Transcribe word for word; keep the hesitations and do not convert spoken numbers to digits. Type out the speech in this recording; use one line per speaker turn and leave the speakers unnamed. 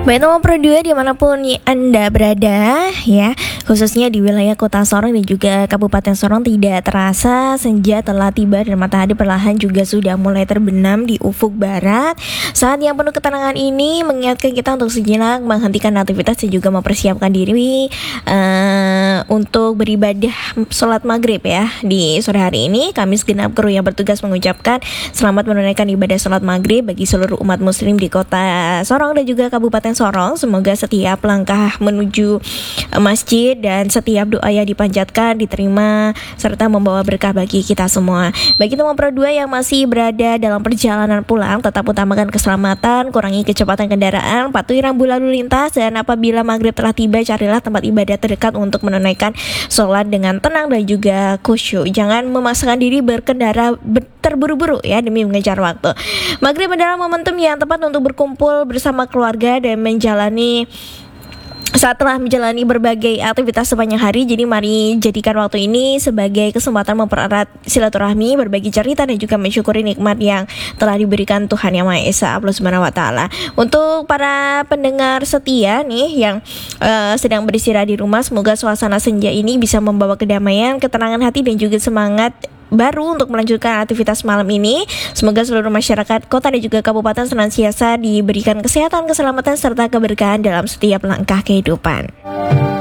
Baik nomor dua dimanapun Anda berada ya, khususnya di wilayah Kota Sorong dan juga Kabupaten Sorong, tidak terasa senja telah tiba dan matahari perlahan juga sudah mulai terbenam di ufuk barat. Saat yang penuh ketenangan ini mengingatkan kita untuk sejenak menghentikan aktivitas dan juga mempersiapkan diri uh, untuk beribadah sholat maghrib ya. Di sore hari ini kami segenap kru yang bertugas mengucapkan selamat menunaikan ibadah sholat maghrib bagi seluruh umat muslim di Kota Sorong dan juga Kabupaten Sorong. Semoga setiap langkah menuju masjid dan setiap doa yang dipanjatkan diterima serta membawa berkah bagi kita semua. Bagi teman-teman dua yang masih berada dalam perjalanan pulang, tetap utamakan keselamatan, kurangi kecepatan kendaraan, patuhi rambu lalu lintas, dan apabila maghrib telah tiba, carilah tempat ibadah terdekat untuk menunaikan sholat dengan tenang dan juga khusyuk. Jangan memaksakan diri berkendara ber- terburu-buru ya demi mengejar waktu. Maghrib adalah momentum yang tepat untuk berkumpul bersama keluarga dan menjalani saat telah menjalani berbagai aktivitas sepanjang hari. Jadi mari jadikan waktu ini sebagai kesempatan mempererat silaturahmi, berbagi cerita dan juga mensyukuri nikmat yang telah diberikan Tuhan Yang Maha Esa, Allah Subhanahu wa taala. Untuk para pendengar setia nih yang uh, sedang beristirahat di rumah, semoga suasana senja ini bisa membawa kedamaian, ketenangan hati dan juga semangat baru untuk melanjutkan aktivitas malam ini. Semoga seluruh masyarakat kota dan juga kabupaten senantiasa diberikan kesehatan, keselamatan serta keberkahan dalam setiap langkah kehidupan.